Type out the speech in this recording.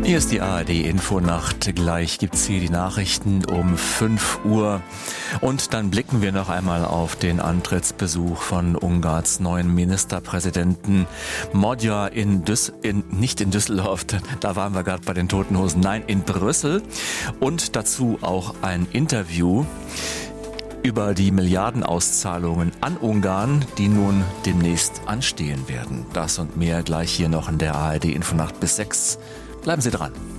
Hier ist die ARD-Infonacht. Gleich gibt's hier die Nachrichten um 5 Uhr. Und dann blicken wir noch einmal auf den Antrittsbesuch von Ungarns neuen Ministerpräsidenten Magyar nicht in Düsseldorf, da waren wir gerade bei den Toten Hosen, nein, in Brüssel. Und dazu auch ein Interview über die Milliardenauszahlungen an Ungarn, die nun demnächst anstehen werden. Das und mehr gleich hier noch in der ARD-Infonacht bis 6. Bleiben Sie dran.